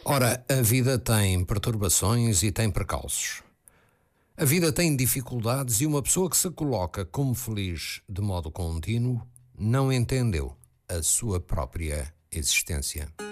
Ora, a vida tem perturbações e tem percalços. A vida tem dificuldades e uma pessoa que se coloca como feliz de modo contínuo não entendeu a sua própria existência.